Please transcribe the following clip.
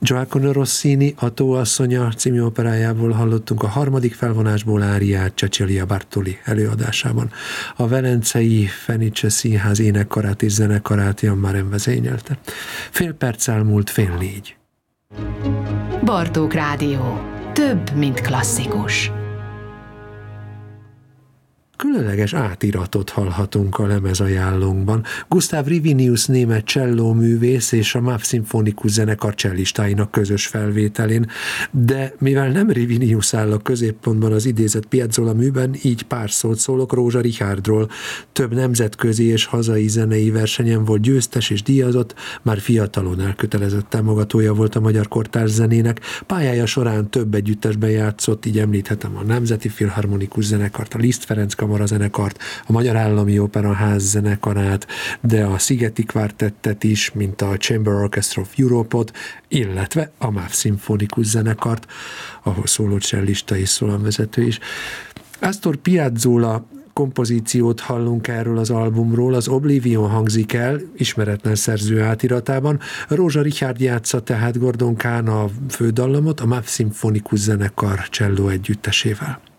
Gioacchino Rossini A tóasszonya című operájából hallottunk a harmadik felvonásból áriát Cecilia Bartoli előadásában. A Velencei Fenice Színház énekkarát és zenekarát Jan Maren vezényelte. Fél perc elmúlt 3:30. Bartók Rádió. Több, mint klasszikus. Különleges átiratot hallhatunk a lemezajánlónkban. Gustav Rivinius német csellóművész és a MÁV szimfonikus zenekar csellistáinak közös felvételén, de mivel nem Rivinius áll a középpontban az idézett Piazzolla műben, így pár szót szólok Rózsa Richárdról. Több nemzetközi és hazai zenei versenyen volt győztes és díjazott, már fiatalon elkötelezett támogatója volt a magyar kortárs zenének. Pályája során több együttesben játszott, így említhetem a Nemzeti Filharmonikus Zenekart, a Liszt Ferenc Kamarazenekart, a Magyar Állami Operaház zenekarát, de a Szigeti Kvártettet is, mint a Chamber Orchestra of Europe-ot, illetve a MÁV szimfonikus zenekart, ahol szóló csellista és szólamvezető is. Astor Piazzolla kompozíciót hallunk erről az albumról, az Oblivion hangzik el, ismeretlen szerző átiratában. Rózsa Richárd játsza tehát Gordon Kahn a fődallamot, a MÁV szimfonikus zenekar cselló együttesével.